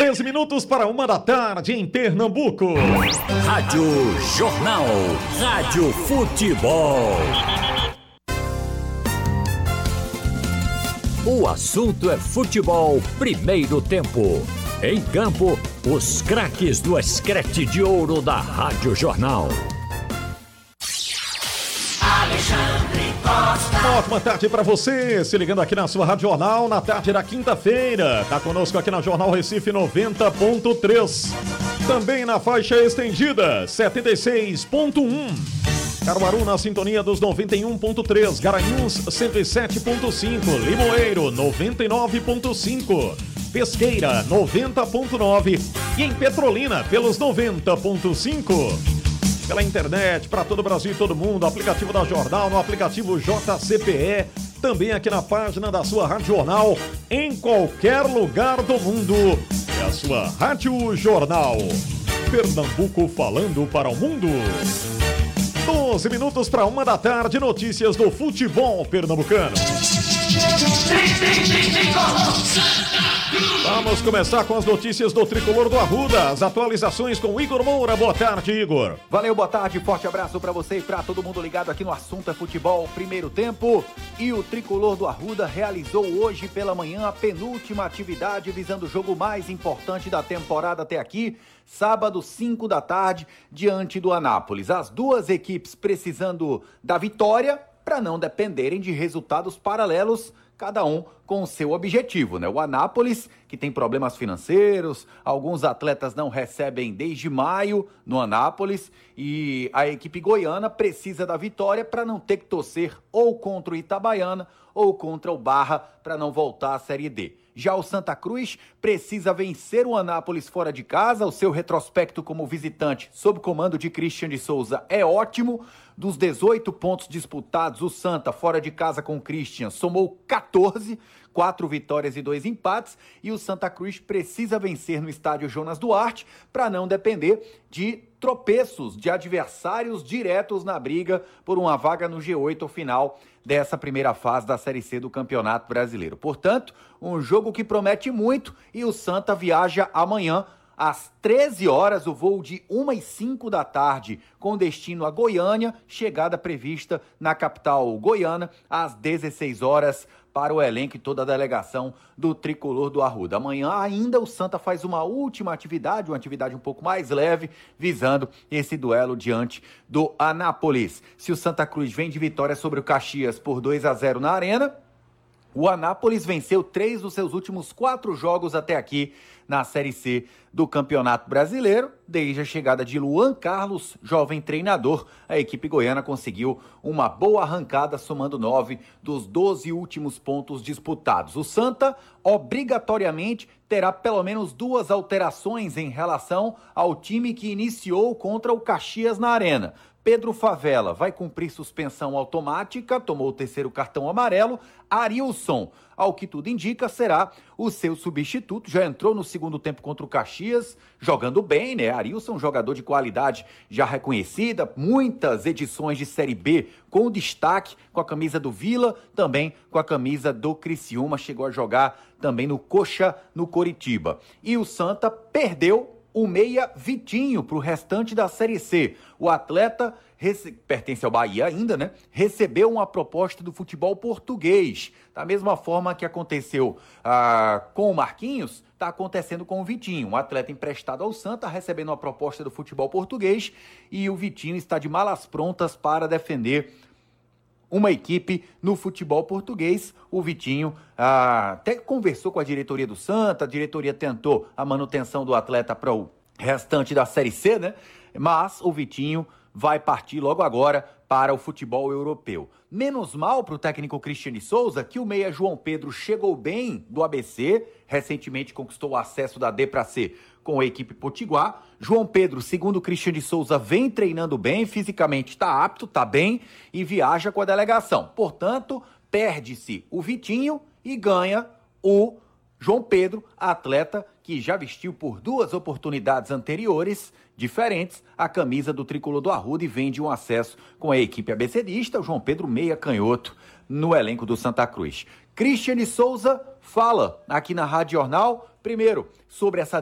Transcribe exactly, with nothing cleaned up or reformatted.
treze minutos para uma da tarde em Pernambuco. Rádio Jornal. Rádio Futebol. O assunto é futebol, primeiro tempo. Em campo, os craques do escrete de ouro da Rádio Jornal. Alexandre Costa. Uma ótima tarde para você, se ligando aqui na sua Rádio Jornal, na tarde da quinta-feira. Tá conosco aqui na Jornal Recife noventa ponto três. Também na faixa estendida, setenta e seis ponto um. Caruaru na sintonia dos noventa e um ponto três. Garanhuns, cento e sete ponto cinco. Limoeiro, noventa e nove ponto cinco. Pesqueira, noventa ponto nove. E em Petrolina, pelos noventa ponto cinco. Pela internet, para todo o Brasil e todo mundo, aplicativo da Jornal, no aplicativo J C P E, também aqui na página da sua Rádio Jornal, em qualquer lugar do mundo. É a sua Rádio Jornal. Pernambuco falando para o mundo. doze minutos para uma da tarde, notícias do futebol pernambucano. Vamos começar com as notícias do Tricolor do Arruda, as atualizações com Igor Moura. Boa tarde, Igor. Valeu, boa tarde, forte abraço para você e para todo mundo ligado aqui no Assunto é Futebol, primeiro tempo. E o Tricolor do Arruda realizou hoje pela manhã a penúltima atividade visando o jogo mais importante da temporada até aqui, sábado, cinco da tarde, diante do Anápolis. As duas equipes precisando da vitória para não dependerem de resultados paralelos, cada um com o seu objetivo, né? O Anápolis, que tem problemas financeiros, alguns atletas não recebem desde maio no Anápolis, e a equipe goiana precisa da vitória para não ter que torcer ou contra o Itabaiana ou contra o Barra para não voltar à Série D. Já o Santa Cruz precisa vencer o Anápolis fora de casa. O seu retrospecto como visitante, sob comando de Christian de Souza, é ótimo. Dos dezoito pontos disputados, o Santa, fora de casa com o Christian, somou quatorze, quatro vitórias e dois empates. E o Santa Cruz precisa vencer no estádio Jonas Duarte para não depender de tropeços de adversários diretos na briga por uma vaga no G oito final dessa primeira fase da Série C do Campeonato Brasileiro. Portanto, um jogo que promete muito, e o Santa viaja amanhã às treze horas, o voo de uma e cinco da tarde, com destino a Goiânia, chegada prevista na capital goiana às dezesseis horas, para o elenco e toda a delegação do Tricolor do Arruda. Amanhã ainda o Santa faz uma última atividade, uma atividade um pouco mais leve, visando esse duelo diante do Anápolis. Se o Santa Cruz vem de vitória sobre o Caxias por dois a zero na Arena, o Anápolis venceu três dos seus últimos quatro jogos até aqui na Série C do Campeonato Brasileiro. Desde a chegada de Luan Carlos, jovem treinador, a equipe goiana conseguiu uma boa arrancada, somando nove dos doze últimos pontos disputados. O Santa, obrigatoriamente, terá pelo menos duas alterações em relação ao time que iniciou contra o Caxias na Arena. Pedro Favela vai cumprir suspensão automática, tomou o terceiro cartão amarelo. Arilson, ao que tudo indica, será o seu substituto. Já entrou no segundo tempo contra o Caxias, jogando bem, né? Arilson, jogador de qualidade já reconhecida, muitas edições de Série B com destaque, com a camisa do Vila, também com a camisa do Criciúma, chegou a jogar também no Coxa, no Coritiba. E o Santa perdeu o meia Vitinho para o restante da Série C. O atleta, rece... pertence ao Bahia ainda, né? Recebeu uma proposta do futebol português. Da mesma forma que aconteceu ah, com o Marquinhos, está acontecendo com o Vitinho. Um atleta emprestado ao Santa, recebendo uma proposta do futebol português, e o Vitinho está de malas prontas para defender uma equipe no futebol português. O Vitinho ah, até conversou com a diretoria do Santa, a diretoria tentou a manutenção do atleta para o restante da Série C, né? Mas o Vitinho vai partir logo agora para o futebol europeu. Menos mal para o técnico Christian de Souza, que o meia João Pedro chegou bem do A B C, recentemente conquistou o acesso da D para C com a equipe potiguar. João Pedro, segundo Christian de Souza, vem treinando bem, fisicamente está apto, está bem e viaja com a delegação. Portanto, perde-se o Vitinho e ganha o João Pedro, atleta que já vestiu por duas oportunidades anteriores diferentes a camisa do Tricolor do Arruda e vem de um acesso com a equipe abecedista. O João Pedro, meia canhoto, no elenco do Santa Cruz. Christian de Souza fala aqui na Rádio Jornal, primeiro, sobre essa